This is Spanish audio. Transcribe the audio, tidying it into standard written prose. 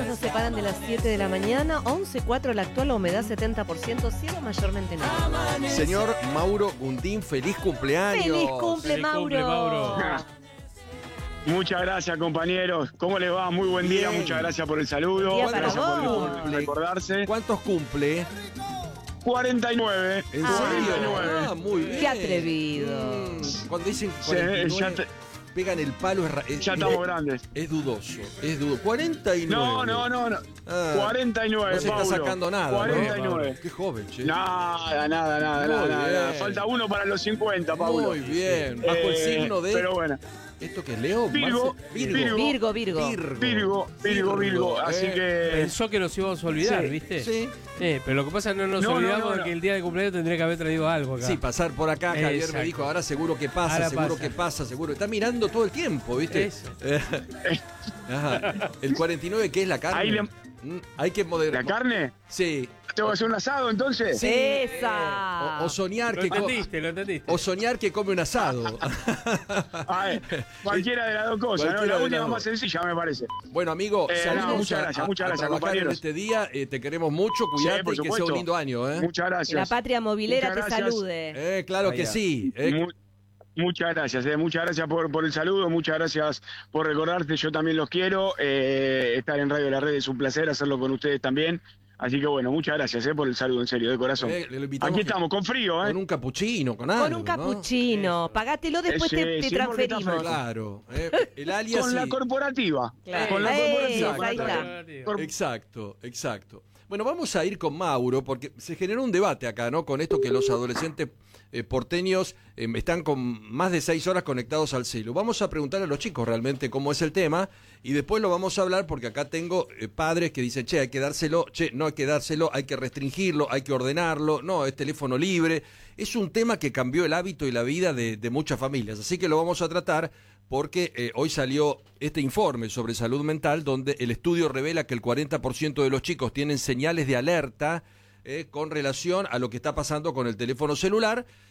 no se paran de las 7 de la mañana. 11:04 la actual, la humedad 70%, cielo mayormente nublado. Señor Mauro Gundín, feliz cumpleaños. ¡Feliz cumple, Mauro! Muchas gracias, compañeros. ¿Cómo les va? Muy buen día. Bien. Muchas gracias por el saludo. Buen día para Gracias vos. por recordarse. ¿Cuántos cumple? 49. ¿En serio? 49. Ah, muy bien. ¡Qué atrevido! Cuando dicen Sí, 49, pegan el palo. Ya estamos grandes. Es dudoso. 49. No. Ah, 49, no se está Paulo. sacando nada. 49. ¿No? Qué joven, che. Nada. Muy bien. Falta uno para los 50, Paulo. Muy bien. Bajo el signo de... Pero bueno. ¿Esto qué es, Leo? Virgo. Virgo. Así que... Pensó que nos íbamos a olvidar, Sí. ¿viste? Sí. Pero lo que pasa es que no nos No, olvidamos no. de que el día de cumpleaños tendría que haber traído algo acá. Sí, pasar por acá, Javier Exacto. me dijo, ahora seguro que pasa, Ahora seguro pasa. que pasa, seguro. Está mirando todo el tiempo, ¿viste? Eso. Ajá. El 49, ¿qué es la carne? Ahí le- Hay que moderar. ¿La carne? Sí. ¿Tengo que hacer un asado entonces? Sí. ¡Esa! O soñar Lo que entendiste. o soñar que come un asado. Ay, cualquiera de las dos cosas, ¿no? Cualquiera La de última las dos. más sencilla, me parece. Bueno, amigo, salimos muchas a gracias, trabajar compañeros. en este día. Te queremos mucho, cuidate por y que sea supuesto. un lindo año, ¿eh? Muchas Que gracias. la patria movilera Muchas te gracias. salude. Claro que Vaya. sí. Muchas gracias, muchas gracias por el saludo, muchas gracias por recordarte, yo también los quiero, estar en Radio de la Red es un placer, hacerlo con ustedes también, así que bueno, muchas gracias por el saludo, en serio, de corazón. Le invitamos Aquí que- estamos, con frío, Con un capuchino, con algo, Con un capuchino. Eso. Pagátelo, después Sí, te sí, porque está transferimos. fresco. Claro. El alias Con la y- corporativa. Claro. Con la corporativa. Ahí con la está. Exacto. Bueno, vamos a ir con Mauro, porque se generó un debate acá, ¿no? Con esto que los adolescentes porteños están con más de 6 horas conectados al celu. Vamos a preguntarle a los chicos realmente cómo es el tema, y después lo vamos a hablar, porque acá tengo padres que dicen, che, hay que dárselo, che, no hay que dárselo, hay que restringirlo, hay que ordenarlo, no, es teléfono libre. Es un tema que cambió el hábito y la vida de muchas familias, así que lo vamos a tratar porque hoy salió este informe sobre salud mental, donde el estudio revela que el 40% de los chicos tienen señales de alerta con relación a lo que está pasando con el teléfono celular,